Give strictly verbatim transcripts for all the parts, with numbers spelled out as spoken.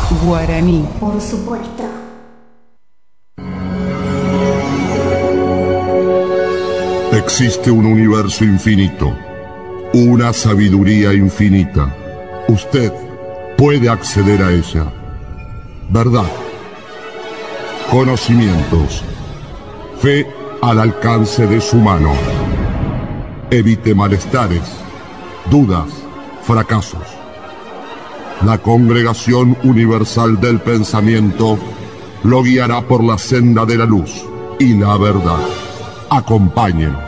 Guaraní. Por supuesto. Existe un universo infinito, una sabiduría infinita. Usted puede acceder a ella. Verdad, conocimientos, fe al alcance de su mano. Evite malestares, dudas, fracasos. La Congregación Universal del Pensamiento lo guiará por la senda de la luz y la verdad. Acompáñenos.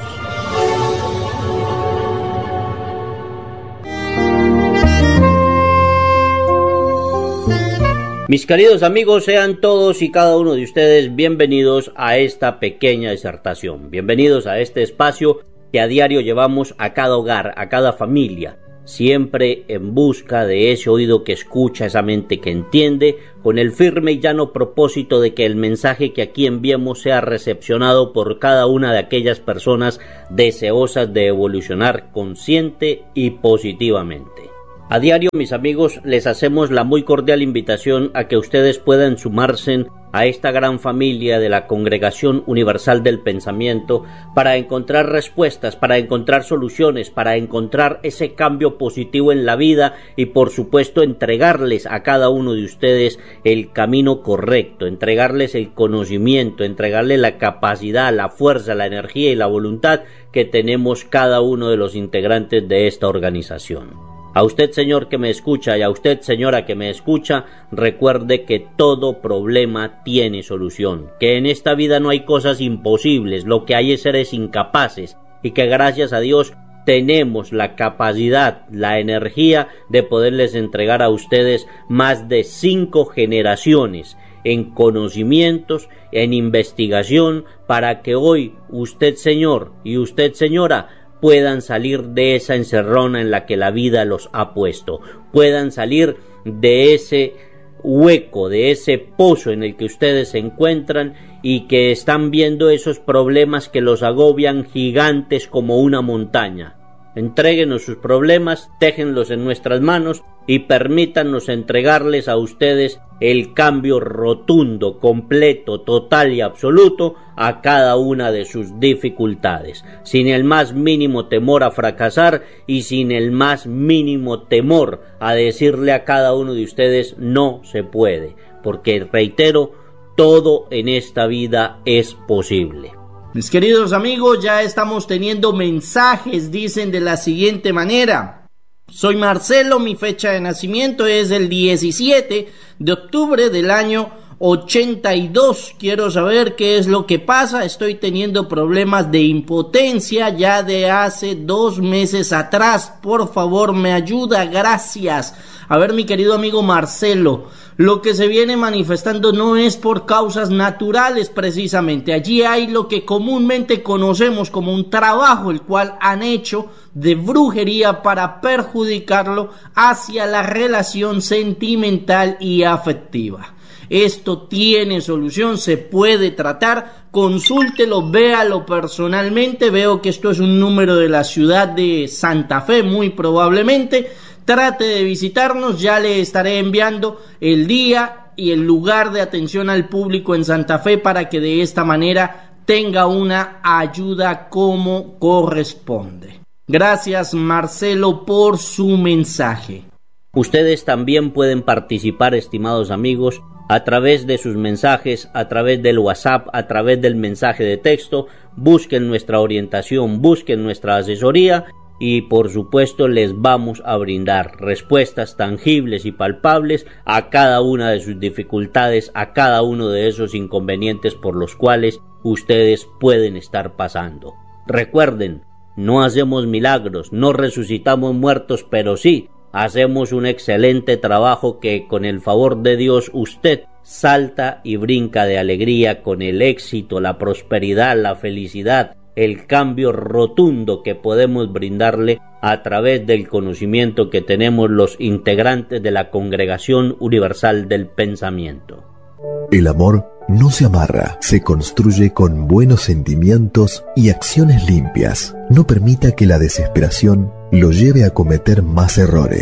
Mis queridos amigos, sean todos y cada uno de ustedes bienvenidos a esta pequeña disertación. Bienvenidos a este espacio que a diario llevamos a cada hogar, a cada familia, siempre en busca de ese oído que escucha, esa mente que entiende, con el firme y llano propósito de que el mensaje que aquí enviemos sea recepcionado por cada una de aquellas personas deseosas de evolucionar consciente y positivamente. A diario, mis amigos, les hacemos la muy cordial invitación a que ustedes puedan sumarse a esta gran familia de la Congregación Universal del Pensamiento para encontrar respuestas, para encontrar soluciones, para encontrar ese cambio positivo en la vida y, por supuesto, entregarles a cada uno de ustedes el camino correcto, entregarles el conocimiento, entregarles la capacidad, la fuerza, la energía y la voluntad que tenemos cada uno de los integrantes de esta organización. A usted, señor, que me escucha, y a usted, señora, que me escucha, recuerde que todo problema tiene solución, que en esta vida no hay cosas imposibles, lo que hay es seres incapaces, y que gracias a Dios tenemos la capacidad, la energía de poderles entregar a ustedes más de cinco generaciones en conocimientos, en investigación, para que hoy usted, señor, y usted, señora, puedan salir de esa encerrona en la que la vida los ha puesto, puedan salir de ese hueco, de ese pozo en el que ustedes se encuentran y que están viendo esos problemas que los agobian gigantes como una montaña. Entréguenos sus problemas, déjenlos en nuestras manos y permítanos entregarles a ustedes el cambio rotundo, completo, total y absoluto a cada una de sus dificultades, sin el más mínimo temor a fracasar y sin el más mínimo temor a decirle a cada uno de ustedes no se puede, porque reitero, todo en esta vida es posible. Mis queridos amigos, ya estamos teniendo mensajes, dicen de la siguiente manera. Soy Marcelo, mi fecha de nacimiento es el diecisiete de octubre del año ochenta y dos. Quiero saber qué es lo que pasa. Estoy teniendo problemas de impotencia ya de hace dos meses atrás. Por favor, me ayuda, gracias. A ver, mi querido amigo Marcelo, lo que se viene manifestando no es por causas naturales precisamente. Allí hay lo que comúnmente conocemos como un trabajo, el cual han hecho de brujería para perjudicarlo hacia la relación sentimental y afectiva. Esto tiene solución, se puede tratar, consúltelo, véalo personalmente. Veo que esto es un número de la ciudad de Santa Fe, muy probablemente. Trate de visitarnos, ya le estaré enviando el día y el lugar de atención al público en Santa Fe para que de esta manera tenga una ayuda como corresponde. Gracias, Marcelo, por su mensaje. Ustedes también pueden participar, estimados amigos, a través de sus mensajes, a través del WhatsApp, a través del mensaje de texto. Busquen nuestra orientación, busquen nuestra asesoría y por supuesto les vamos a brindar respuestas tangibles y palpables a cada una de sus dificultades, a cada uno de esos inconvenientes por los cuales ustedes pueden estar pasando. Recuerden, no hacemos milagros, no resucitamos muertos, pero sí hacemos un excelente trabajo que con el favor de Dios usted salta y brinca de alegría con el éxito, la prosperidad, la felicidad, el cambio rotundo que podemos brindarle a través del conocimiento que tenemos los integrantes de la Congregación Universal del Pensamiento. El amor no se amarra, se construye con buenos sentimientos y acciones limpias. No permita que la desesperación lo lleve a cometer más errores.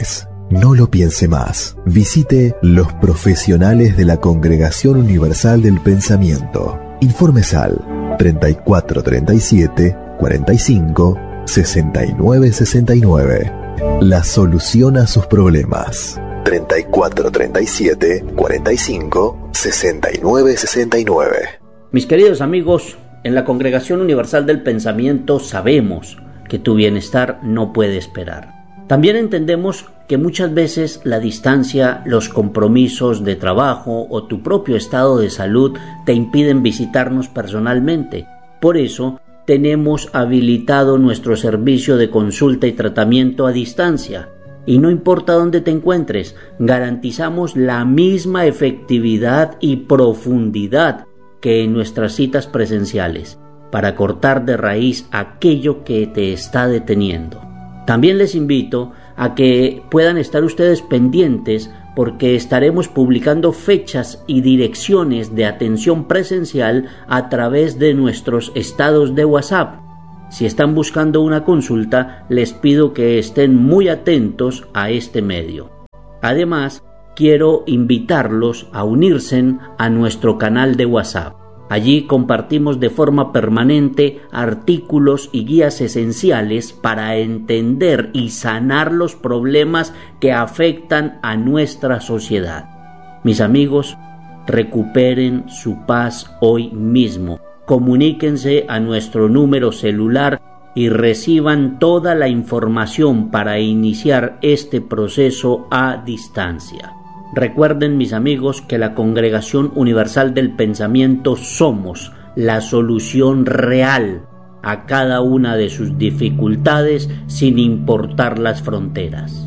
No lo piense más. Visite los profesionales de la Congregación Universal del Pensamiento. Informes al treinta y cuatro treinta y siete cuarenta y cinco sesenta y nueve sesenta y nueve. La solución a sus problemas. treinta y cuatro treinta y siete cuarenta y cinco sesenta y nueve sesenta y nueve. Mis queridos amigos, en la Congregación Universal del Pensamiento sabemos que tu bienestar no puede esperar. También entendemos que muchas veces la distancia, los compromisos de trabajo o tu propio estado de salud te impiden visitarnos personalmente. Por eso, tenemos habilitado nuestro servicio de consulta y tratamiento a distancia. Y no importa dónde te encuentres, garantizamos la misma efectividad y profundidad que en nuestras citas presenciales, para cortar de raíz aquello que te está deteniendo. También les invito a que puedan estar ustedes pendientes porque estaremos publicando fechas y direcciones de atención presencial a través de nuestros estados de WhatsApp. Si están buscando una consulta, les pido que estén muy atentos a este medio. Además, quiero invitarlos a unirse a nuestro canal de WhatsApp. Allí compartimos de forma permanente artículos y guías esenciales para entender y sanar los problemas que afectan a nuestra sociedad. Mis amigos, recuperen su paz hoy mismo. Comuníquense a nuestro número celular y reciban toda la información para iniciar este proceso a distancia. Recuerden, mis amigos, que la Congregación Universal del Pensamiento somos la solución real a cada una de sus dificultades sin importar las fronteras.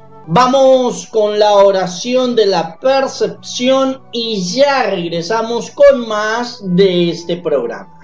Vamos con la oración de la percepción y ya regresamos con más de este programa.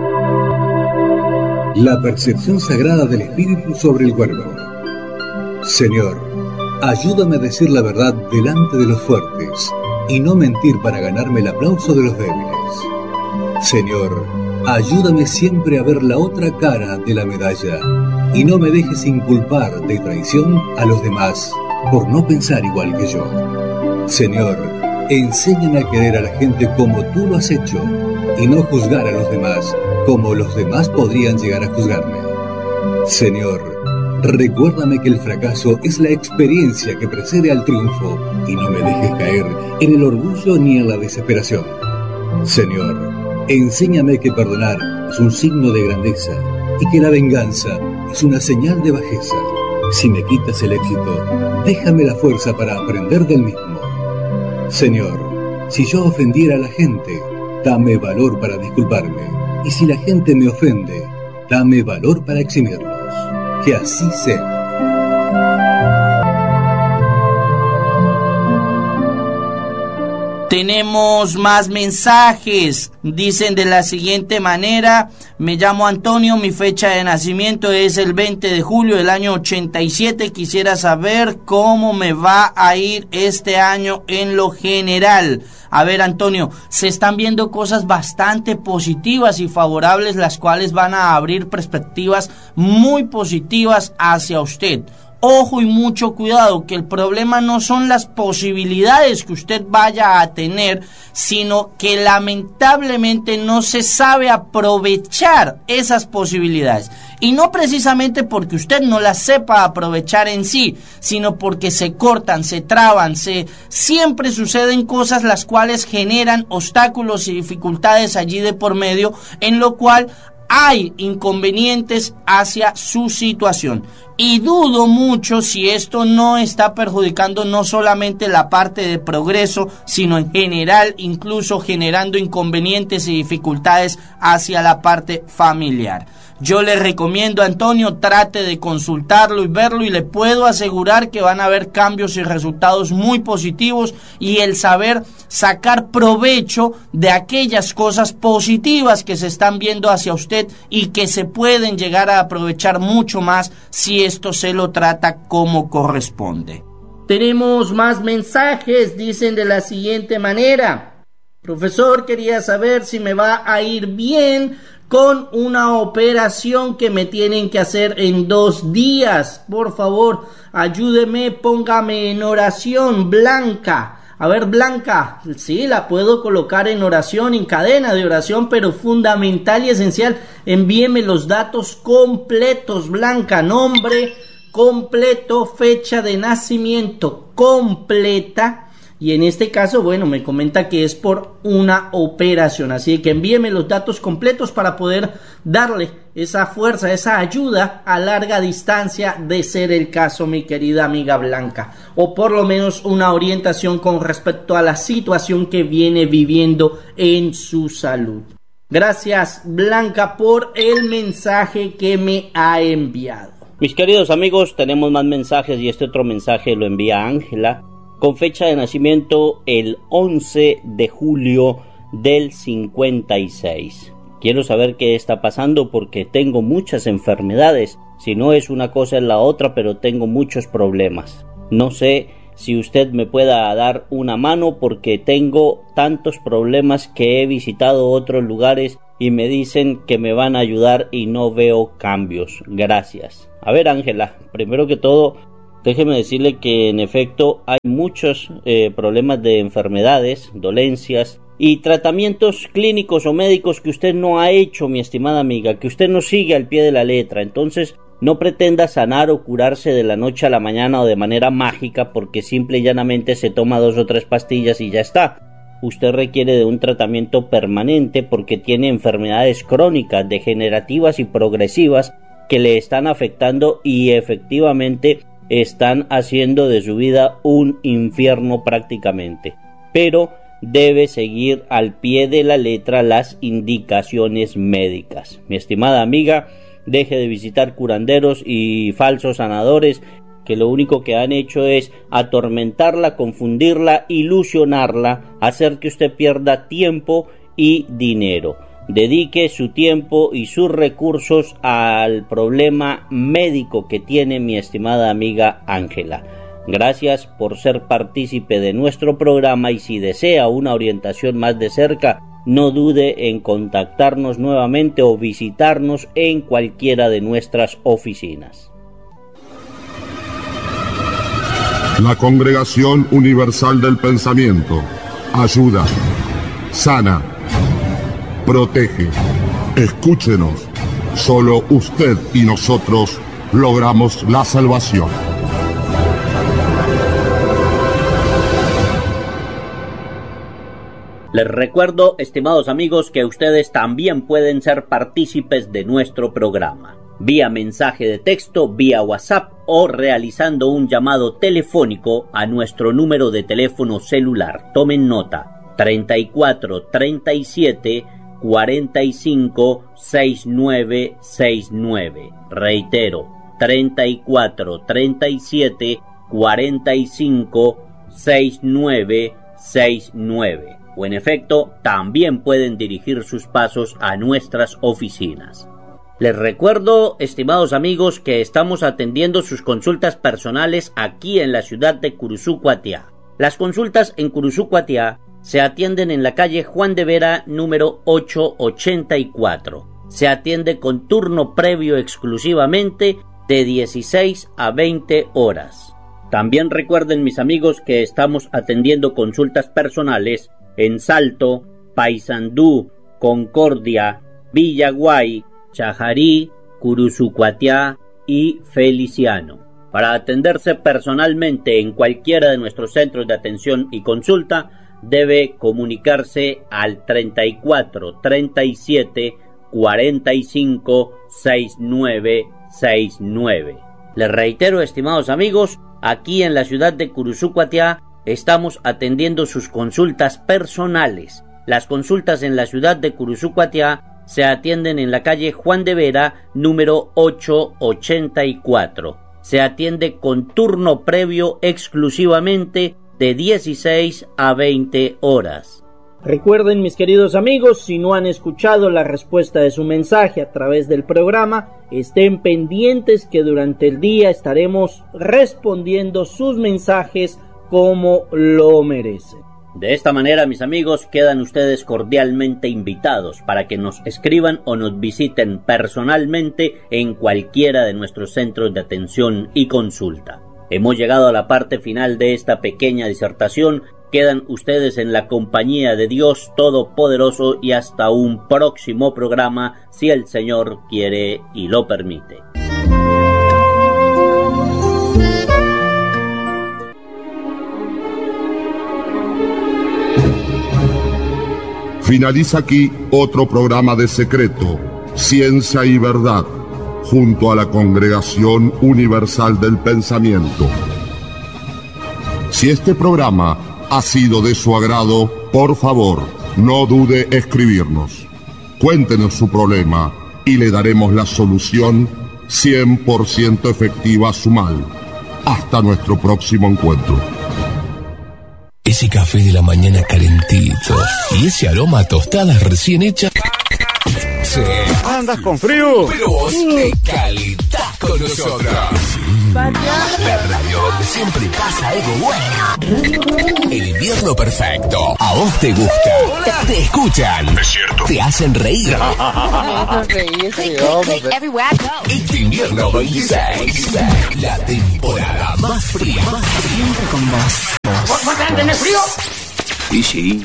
La percepción sagrada del espíritu sobre el cuerpo. Señor, ayúdame a decir la verdad delante de los fuertes y no mentir para ganarme el aplauso de los débiles. Señor, ayúdame siempre a ver la otra cara de la medalla y no me dejes inculpar de traición a los demás por no pensar igual que yo. Señor, enséñame a querer a la gente como tú lo has hecho y no juzgar a los demás como los demás podrían llegar a juzgarme. Señor, recuérdame que el fracaso es la experiencia que precede al triunfo y no me dejes caer en el orgullo ni en la desesperación. Señor, enséñame que perdonar es un signo de grandeza y que la venganza es una señal de bajeza. Si me quitas el éxito, déjame la fuerza para aprender del mismo. Señor, si yo ofendiera a la gente, dame valor para disculparme. Y si la gente me ofende, dame valor para eximirlos. Que así sea. Tenemos más mensajes. Dicen de la siguiente manera: me llamo Antonio, mi fecha de nacimiento es el veinte de julio del año ochenta y siete. Quisiera saber cómo me va a ir este año en lo general. A ver, Antonio, se están viendo cosas bastante positivas y favorables, las cuales van a abrir perspectivas muy positivas hacia usted. Ojo y mucho cuidado, que el problema no son las posibilidades que usted vaya a tener, sino que lamentablemente no se sabe aprovechar esas posibilidades. Y no precisamente porque usted no las sepa aprovechar en sí, sino porque se cortan, se traban, se siempre suceden cosas las cuales generan obstáculos y dificultades allí de por medio, en lo cual hay inconvenientes hacia su situación. Y dudo mucho si esto no está perjudicando no solamente la parte de progreso, sino en general, incluso generando inconvenientes y dificultades hacia la parte familiar. Yo le recomiendo, Antonio, trate de consultarlo y verlo, y le puedo asegurar que van a haber cambios y resultados muy positivos, y el saber sacar provecho de aquellas cosas positivas que se están viendo hacia usted y que se pueden llegar a aprovechar mucho más si esto se lo trata como corresponde. Tenemos más mensajes. Dicen de la siguiente manera: profesor, quería saber si me va a ir bien con una operación que me tienen que hacer en dos días. Por favor, ayúdeme, póngame en oración, Blanca. A ver, Blanca, sí, la puedo colocar en oración, en cadena de oración, pero fundamental y esencial, envíeme los datos completos, Blanca, nombre completo, fecha de nacimiento completa, y en este caso, bueno, me comenta que es por una operación, así que envíeme los datos completos para poder darle esa fuerza, esa ayuda a larga distancia de ser el caso, mi querida amiga Blanca, o por lo menos una orientación con respecto a la situación que viene viviendo en su salud. Gracias, Blanca, por el mensaje que me ha enviado. Mis queridos amigos, tenemos más mensajes y este otro mensaje lo envía Ángela, con fecha de nacimiento el once de julio del cincuenta y seis. Quiero saber qué está pasando porque tengo muchas enfermedades. Si no es una cosa es la otra, pero tengo muchos problemas. No sé si usted me pueda dar una mano porque tengo tantos problemas que he visitado otros lugares y me dicen que me van a ayudar y no veo cambios. Gracias. A ver, Ángela, primero que todo, déjeme decirle que en efecto hay muchos eh, problemas de enfermedades, dolencias y tratamientos clínicos o médicos que usted no ha hecho, mi estimada amiga, que usted no sigue al pie de la letra. Entonces no pretenda sanar o curarse de la noche a la mañana o de manera mágica porque simple y llanamente se toma dos o tres pastillas y ya está. Usted requiere de un tratamiento permanente porque tiene enfermedades crónicas, degenerativas y progresivas que le están afectando y efectivamente están haciendo de su vida un infierno prácticamente, pero debe seguir al pie de la letra las indicaciones médicas. Mi estimada amiga, deje de visitar curanderos y falsos sanadores que lo único que han hecho es atormentarla, confundirla, ilusionarla, hacer que usted pierda tiempo y dinero. Dedique su tiempo y sus recursos al problema médico que tiene mi estimada amiga Ángela. Gracias por ser partícipe de nuestro programa y si desea una orientación más de cerca, no dude en contactarnos nuevamente o visitarnos en cualquiera de nuestras oficinas. La Congregación Universal del Pensamiento ayuda, sana, protege. Escúchenos. Solo usted y nosotros logramos la salvación. Les recuerdo, estimados amigos, que ustedes también pueden ser partícipes de nuestro programa. Vía mensaje de texto, vía WhatsApp o realizando un llamado telefónico a nuestro número de teléfono celular. Tomen nota, treinta y cuatro, treinta y siete, cuarenta y cinco, sesenta y nueve sesenta y nueve. Reitero, treinta y cuatro, treinta y siete, cuarenta y cinco, sesenta y nueve sesenta y nueve. O en efecto, también pueden dirigir sus pasos a nuestras oficinas. Les recuerdo, estimados amigos, que estamos atendiendo sus consultas personales aquí en la ciudad de Curuzú-Cuatiá. Las consultas en Curuzú-Cuatiá se atienden en la calle Juan de Vera número ochocientos ochenta y cuatro. Se atiende con turno previo exclusivamente de dieciséis a veinte horas. También recuerden, mis amigos, que estamos atendiendo consultas personales en Salto, Paysandú, Concordia, Villaguay, Chajarí, Curuzú-Cuatiá y Feliciano. Para atenderse personalmente en cualquiera de nuestros centros de atención y consulta, debe comunicarse al treinta y cuatro, treinta y siete, cuarenta y cinco, sesenta y nueve sesenta y nueve. Les reitero, estimados amigos, aquí en la ciudad de Curuzú-Cuatiá estamos atendiendo sus consultas personales. Las consultas en la ciudad de Curuzú-Cuatiá se atienden en la calle Juan de Vera número ochocientos ochenta y cuatro. Se atiende con turno previo exclusivamente de dieciséis a veinte horas. Recuerden, mis queridos amigos, si no han escuchado la respuesta de su mensaje a través del programa, estén pendientes que durante el día estaremos respondiendo sus mensajes como lo merecen. De esta manera, mis amigos, quedan ustedes cordialmente invitados para que nos escriban o nos visiten personalmente en cualquiera de nuestros centros de atención y consulta. Hemos llegado a la parte final de esta pequeña disertación. Quedan ustedes en la compañía de Dios Todopoderoso y hasta un próximo programa, si el Señor quiere y lo permite. Finaliza aquí otro programa de Secreto, Ciencia y Verdad, junto a la Congregación Universal del Pensamiento. Si este programa ha sido de su agrado, por favor, no dude escribirnos. Cuéntenos su problema y le daremos la solución cien por ciento efectiva a su mal. Hasta nuestro próximo encuentro. Ese café de la mañana calentito y ese aroma a tostadas recién hechas. Sí. ¿Andas con frío? Pero vos te calentás con nosotros. La radio donde siempre pasa algo bueno. El invierno perfecto. A vos te gusta. Te escuchan. Es cierto. Te hacen reír. Este invierno veintiséis. La temporada más fría. Siempre con vos. ¿Tenés frío? Y sí.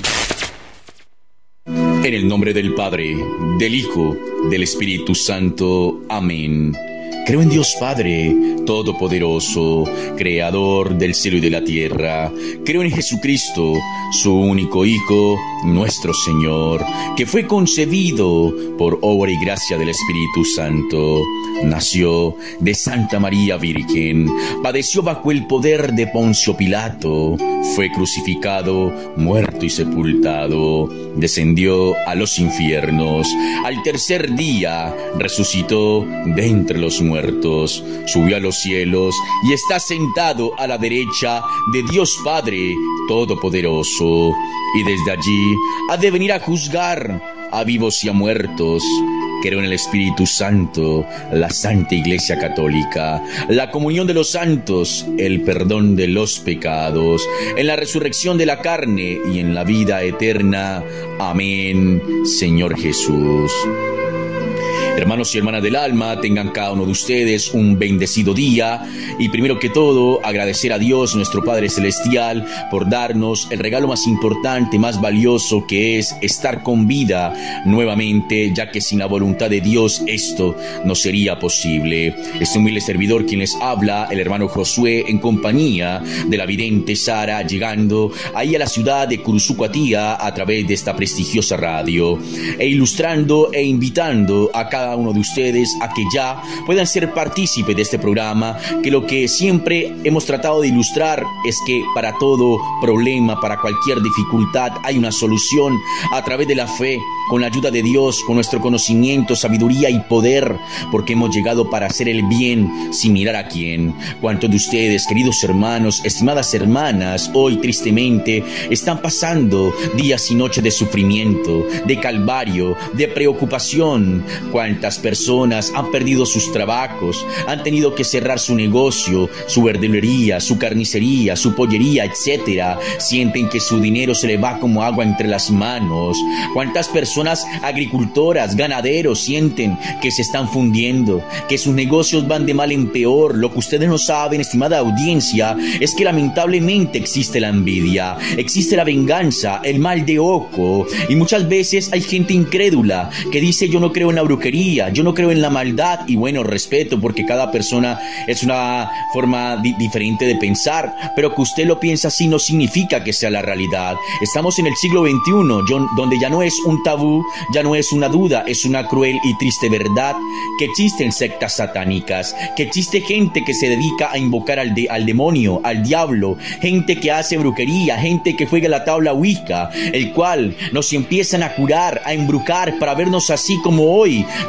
En el nombre del Padre, del Hijo, del Espíritu Santo. Amén. Creo en Dios Padre Todopoderoso, Creador del cielo y de la tierra. Creo en Jesucristo, su único Hijo, nuestro Señor, que fue concebido por obra y gracia del Espíritu Santo. Nació de Santa María Virgen, padeció bajo el poder de Poncio Pilato, fue crucificado, muerto y sepultado, descendió a los infiernos, al tercer día resucitó de entre los muertos, subió a los cielos y está sentado a la derecha de Dios Padre Todopoderoso, y desde allí ha de venir a juzgar a vivos y a muertos. Creo en el Espíritu Santo, la Santa Iglesia Católica, la comunión de los santos, el perdón de los pecados, en la resurrección de la carne y en la vida eterna. Amén, Señor Jesús. Hermanos y hermanas del alma, tengan cada uno de ustedes un bendecido día, y primero que todo agradecer a Dios, nuestro Padre Celestial, por darnos el regalo más importante, más valioso, que es estar con vida nuevamente, ya que sin la voluntad de Dios esto no sería posible. Este humilde servidor quien les habla, el hermano Josué, en compañía de la vidente Sara, llegando ahí a la ciudad de Curuzucuatía a través de esta prestigiosa radio, e ilustrando e invitando a cada uno de ustedes a que ya puedan ser partícipes de este programa, que lo que siempre hemos tratado de ilustrar es que para todo problema, para cualquier dificultad, hay una solución a través de la fe, con la ayuda de Dios, con nuestro conocimiento, sabiduría y poder, porque hemos llegado para hacer el bien sin mirar a quién. ¿Cuántos de ustedes, queridos hermanos, estimadas hermanas, hoy tristemente están pasando días y noches de sufrimiento, de calvario, de preocupación? ¿Cuántas personas han perdido sus trabajos, han tenido que cerrar su negocio, su verdulería, su carnicería, su pollería, etcétera? Sienten que su dinero se le va como agua entre las manos. ¿Cuántas personas agricultoras, ganaderos, sienten que se están fundiendo, que sus negocios van de mal en peor? Lo que ustedes no saben, estimada audiencia, es que lamentablemente existe la envidia, existe la venganza, el mal de ojo, y muchas veces hay gente incrédula que dice: yo no creo en la brujería, yo no creo en la maldad. Y bueno, respeto, porque cada persona es una forma di- diferente de pensar, pero que usted lo piensa así no significa que sea la realidad. Estamos en el siglo veintiuno, yo, donde ya no es un tabú, ya no es una duda, es una cruel y triste verdad que existen sectas satánicas, que existe gente que se dedica a invocar al, de, al demonio, al diablo, gente que hace brujería, gente que juega la tabla Ouija, el cual nos empiezan a curar, a embrujar para vernos así como hoy,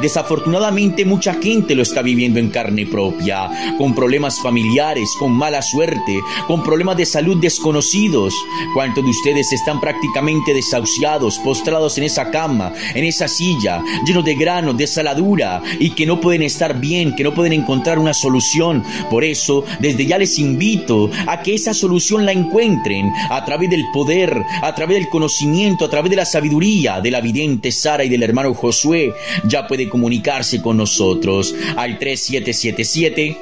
Desafortunadamente mucha gente lo está viviendo en carne propia, con problemas familiares, con mala suerte, con problemas de salud desconocidos. ¿Cuántos de ustedes están prácticamente desahuciados, postrados en esa cama, en esa silla, llenos de granos, de saladura, y que no pueden estar bien, que no pueden encontrar una solución? Por eso, desde ya les invito a que esa solución la encuentren a través del poder, a través del conocimiento, a través de la sabiduría de la vidente Sara y del hermano Josué. Ya puede comunicarse con nosotros al tres siete siete siete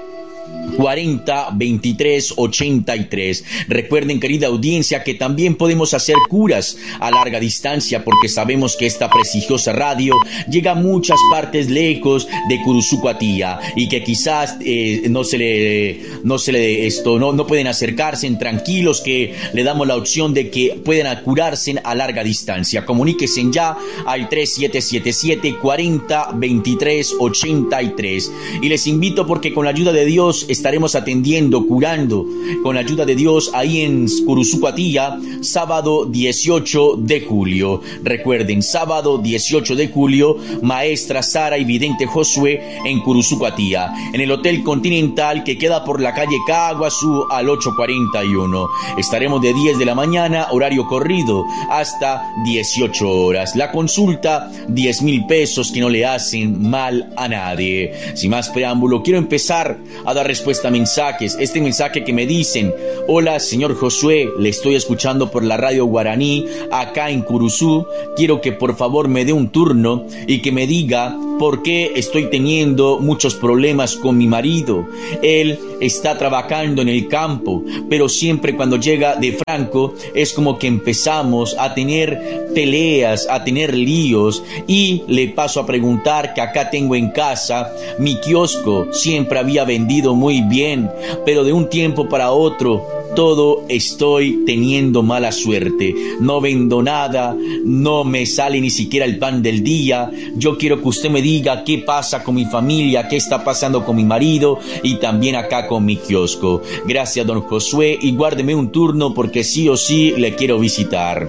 cuarenta veintitrés ochenta y tres. Recuerden, querida audiencia, que también podemos hacer curas a larga distancia, porque sabemos que esta prestigiosa radio llega a muchas partes lejos de Curuzucuatía y que quizás eh, no se le no se le esto no no pueden acercarse. Tranquilos, que le damos la opción de que puedan curarse a larga distancia. Comuníquense ya al tres siete siete siete cuarenta veintitrés ochenta y tres, y les invito porque con la ayuda de Dios estaremos atendiendo, curando, con la ayuda de Dios, ahí en Curuzucuatía, sábado dieciocho de julio. Recuerden, sábado dieciocho de julio, maestra Sara y vidente Josué en Curuzucuatía, en el Hotel Continental, que queda por la calle Caguazú al ocho cuarenta y uno. Estaremos de diez de la mañana, horario corrido, hasta dieciocho horas. La consulta, diez mil pesos, que no le hacen mal a nadie. Sin más preámbulo, quiero empezar a dar respuesta a mensajes. Este mensaje que me dicen: hola señor Josué, le estoy escuchando por la radio guaraní acá en Curuzú. Quiero que por favor me dé un turno y que me diga por qué estoy teniendo muchos problemas con mi marido. Él está trabajando en el campo, pero siempre cuando llega de Franco es como que empezamos a tener peleas, a tener líos, y le paso a preguntar que acá tengo en casa mi kiosco, siempre había vendido muy bien, pero de un tiempo para otro todo estoy teniendo mala suerte, no vendo nada, no me sale ni siquiera el pan del día. Yo quiero que usted me diga qué pasa con mi familia, qué está pasando con mi marido y también acá con mi kiosco. Gracias, don Josué, y guárdeme un turno porque sí o sí le quiero visitar.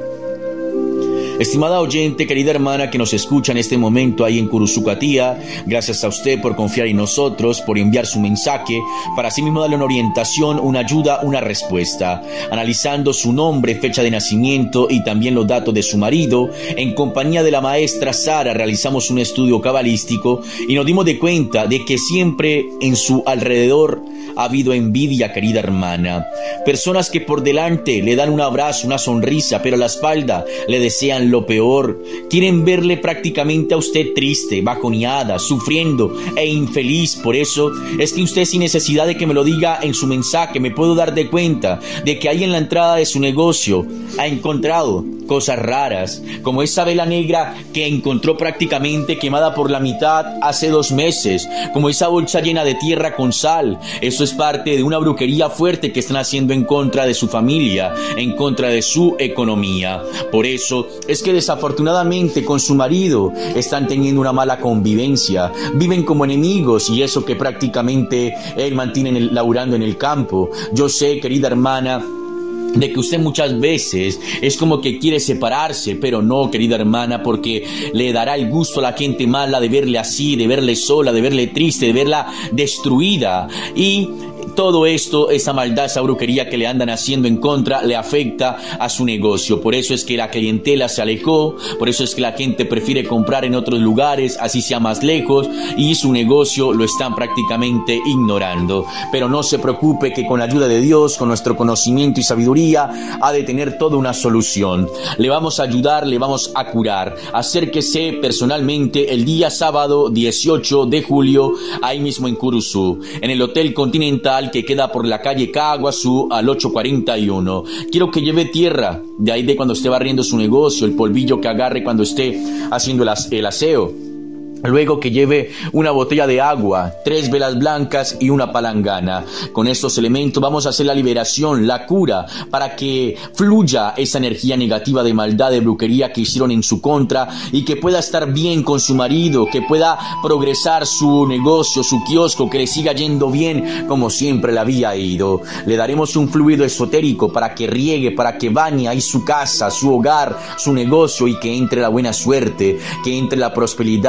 Estimada oyente, querida hermana que nos escucha en este momento ahí en Curuzucuatía, gracias a usted por confiar en nosotros, por enviar su mensaje, para así mismo darle una orientación, una ayuda, una respuesta. Analizando su nombre, fecha de nacimiento y también los datos de su marido, en compañía de la maestra Sara realizamos un estudio cabalístico y nos dimos de cuenta de que siempre en su alrededor ha habido envidia, querida hermana. Personas que por delante le dan un abrazo, una sonrisa, pero a la espalda le desean lo peor. Quieren verle prácticamente a usted triste, bajoneada, sufriendo e infeliz. Por eso es que usted, sin necesidad de que me lo diga en su mensaje, me puedo dar de cuenta de que ahí en la entrada de su negocio ha encontrado cosas raras, como esa vela negra que encontró prácticamente quemada por la mitad hace dos meses, como esa bolsa llena de tierra con sal. Eso es parte de una brujería fuerte que están haciendo en contra de su familia, en contra de su economía. Por eso es que desafortunadamente con su marido están teniendo una mala convivencia, viven como enemigos, y eso que prácticamente él mantiene laburando en el campo. Yo sé, querida hermana, de que usted muchas veces es como que quiere separarse, pero no, querida hermana, porque le dará el gusto a la gente mala de verle así, de verle sola, de verle triste, de verla destruida. Y todo esto, esa maldad, esa brujería que le andan haciendo en contra, le afecta a su negocio. Por eso es que la clientela se alejó, por eso es que la gente prefiere comprar en otros lugares, así sea más lejos, y su negocio lo están prácticamente ignorando. Pero no se preocupe, que con la ayuda de Dios, con nuestro conocimiento y sabiduría, ha de tener toda una solución. Le vamos a ayudar, le vamos a curar. Acérquese personalmente el día sábado dieciocho de julio, ahí mismo en Curuzú, en el Hotel Continental, que queda por la calle Caguazú al ocho cuarenta y uno. Quiero que lleve tierra, de ahí de cuando esté barriendo su negocio, el polvillo que agarre cuando esté haciendo el, as- el aseo. Luego que lleve una botella de agua, tres velas blancas y una palangana. Con estos elementos vamos a hacer la liberación, la cura, para que fluya esa energía negativa de maldad, de brujería que hicieron en su contra, y que pueda estar bien con su marido, que pueda progresar su negocio, su kiosco, que le siga yendo bien como siempre le había ido. Le daremos un fluido esotérico para que riegue, para que bañe ahí su casa, su hogar, su negocio, y que entre la buena suerte, que entre la prosperidad, la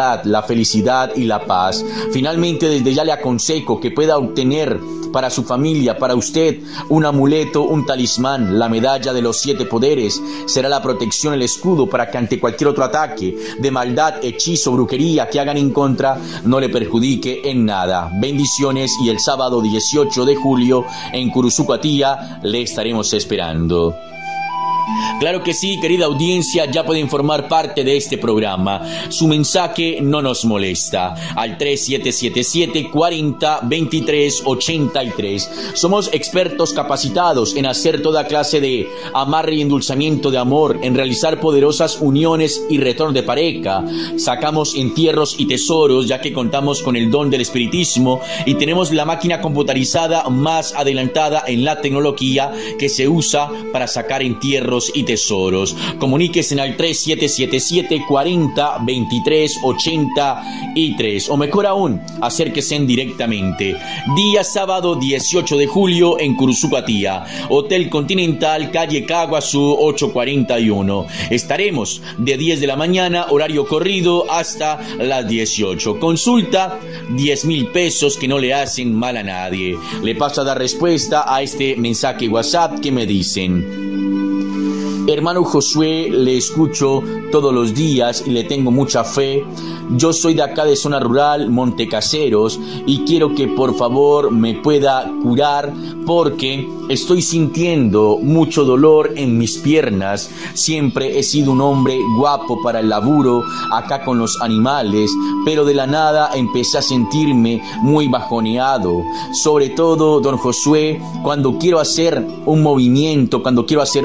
felicidad y la paz. Finalmente, desde ya le aconsejo que pueda obtener para su familia, para usted, un amuleto, un talismán, la medalla de los siete poderes. Será la protección, el escudo para que ante cualquier otro ataque de maldad, hechizo, brujería que hagan en contra, no le perjudique en nada. Bendiciones, y el sábado dieciocho de julio en Curuzucuatía le estaremos esperando. Claro que sí, querida audiencia, ya pueden formar parte de este programa. Su mensaje no nos molesta. Al tres siete siete siete, cuarenta, veintitrés, ochenta y tres. Somos expertos capacitados en hacer toda clase de amarre y endulzamiento de amor, en realizar poderosas uniones y retorno de pareja. Sacamos entierros y tesoros, ya que contamos con el don del espiritismo y tenemos la máquina computarizada más adelantada en la tecnología que se usa para sacar entierros y tesoros. Comuníquese al tres siete siete siete, cuarenta, veintitrés, ochenta y tres, o mejor aún, acérquese directamente. Día sábado dieciocho de julio en Curuzucuatía, Hotel Continental, calle Caguazú ocho cuarenta y uno. Estaremos de diez de la mañana, horario corrido, hasta las dieciocho. Consulta, diez mil pesos que no le hacen mal a nadie. Le paso a dar respuesta a este mensaje WhatsApp que me dicen: hermano Josué, le escucho todos los días y le tengo mucha fe. Yo soy de acá de zona rural, Montecaseros, y quiero que por favor me pueda curar porque estoy sintiendo mucho dolor en mis piernas. Siempre he sido un hombre guapo para el laburo acá con los animales, pero de la nada empecé a sentirme muy bajoneado. Sobre todo, don Josué, cuando quiero hacer un movimiento, cuando quiero hacer